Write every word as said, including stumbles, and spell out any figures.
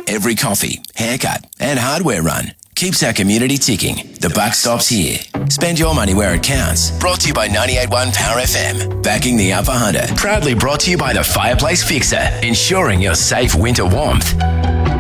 Every coffee, haircut and hardware run keeps our community ticking. The buck stops here. Spend your money where it counts. Brought to you by ninety-eight point one Power F M. Backing the Upper Hunter. Proudly brought to you by the Fireplace Fixer. Ensuring your safe winter warmth.